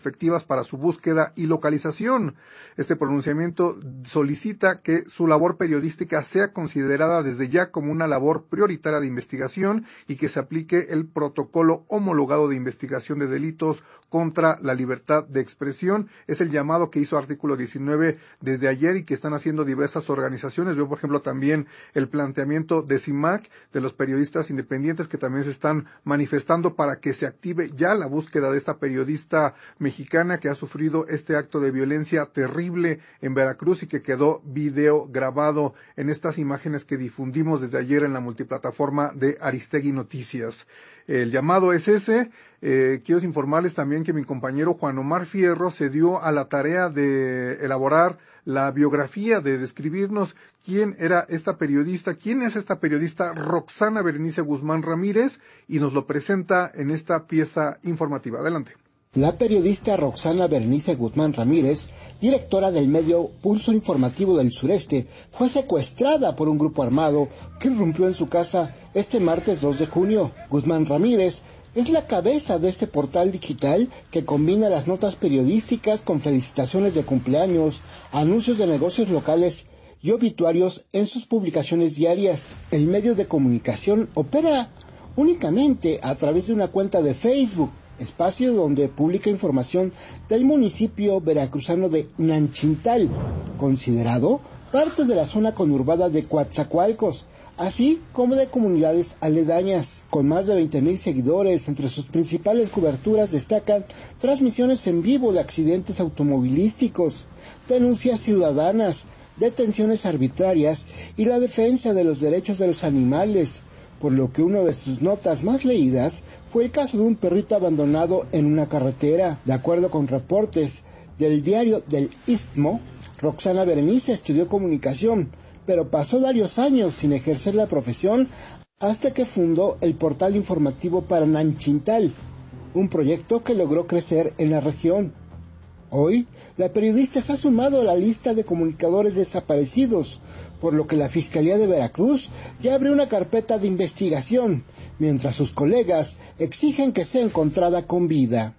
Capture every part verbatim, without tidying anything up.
efectivas para su búsqueda y localización. Este pronunciamiento solicita que su labor periodística sea considerada desde ya como una labor prioritaria de investigación y que se aplique el protocolo homologado de investigación de delitos contra la libertad de expresión. Es el llamado que hizo artículo diecinueve desde ayer y que están haciendo diversas organizaciones. Veo, por ejemplo, también el planteamiento de CIMAC, de los periodistas independientes, que también se están manifestando para que se active ya la búsqueda de esta periodista mexicana que ha sufrido este acto de violencia terrible en Veracruz y que quedó video grabado en estas imágenes que difundimos desde ayer en la multiplataforma de Aristegui Noticias. El llamado es ese. Eh, quiero informarles también que mi compañero Juan Omar Fierro se dio a la tarea de elaborar la biografía, de describirnos quién era esta periodista, quién es esta periodista Roxana Berenice Guzmán Ramírez, y nos lo presenta en esta pieza informativa. Adelante. La periodista Roxana Berenice Guzmán Ramírez, directora del medio Pulso Informativo del Sureste, fue secuestrada por un grupo armado que irrumpió en su casa este martes dos de junio. Guzmán Ramírez es la cabeza de este portal digital que combina las notas periodísticas con felicitaciones de cumpleaños, anuncios de negocios locales y obituarios en sus publicaciones diarias. El medio de comunicación opera únicamente a través de una cuenta de Facebook, espacio donde publica información del municipio veracruzano de Nanchintal, considerado parte de la zona conurbada de Coatzacoalcos, así como de comunidades aledañas. Con más de veinte mil seguidores, entre sus principales coberturas destacan transmisiones en vivo de accidentes automovilísticos, denuncias ciudadanas, detenciones arbitrarias y la defensa de los derechos de los animales, por lo que una de sus notas más leídas fue el caso de un perrito abandonado en una carretera. De acuerdo con reportes del diario del Istmo, Roxana Berenice estudió comunicación, pero pasó varios años sin ejercer la profesión hasta que fundó el portal informativo para Nanchintal, un proyecto que logró crecer en la región. Hoy, la periodista se ha sumado a la lista de comunicadores desaparecidos, por lo que la Fiscalía de Veracruz ya abrió una carpeta de investigación, mientras sus colegas exigen que sea encontrada con vida.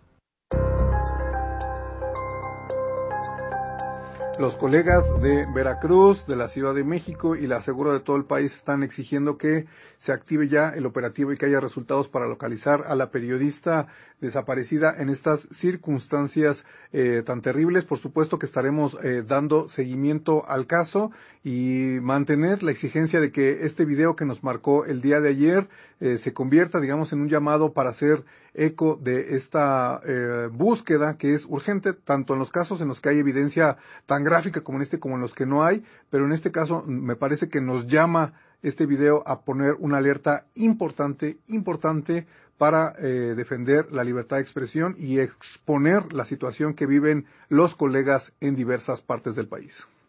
Los colegas de Veracruz, de la Ciudad de México y la aseguro de todo el país están exigiendo que se active ya el operativo y que haya resultados para localizar a la periodista desaparecida en estas circunstancias eh, tan terribles. Por supuesto que estaremos eh, dando seguimiento al caso y mantener la exigencia de que este video que nos marcó el día de ayer eh, se convierta, digamos, en un llamado para hacer eco de esta eh, búsqueda que es urgente, tanto en los casos en los que hay evidencia tan gráfica como en este, como en los que no hay, pero en este caso me parece que nos llama este video a poner una alerta importante, importante para eh, defender la libertad de expresión y exponer la situación que viven los colegas en diversas partes del país.